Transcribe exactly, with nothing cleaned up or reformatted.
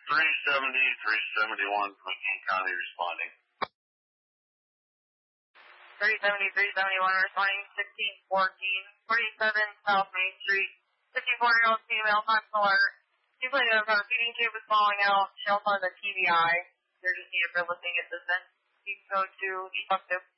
three seventy, three seventy-one, McKean County responding. three seventy, three seventy-one responding, sixteen fourteen, forty-seven South Main Street, fifty-four-year-old female, touch alert. She's like a feeding tube is falling out. She also has a T B I. They're just needed for lifting assistance. You can go to East Bucktown.